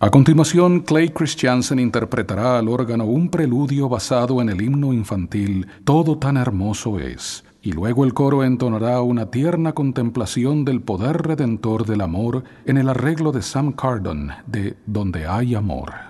A continuación, Clay Christiansen interpretará al órgano un preludio basado en el himno infantil Todo tan hermoso es, y luego el coro entonará una tierna contemplación del poder redentor del amor en el arreglo de Sam Cardon de Donde hay amor.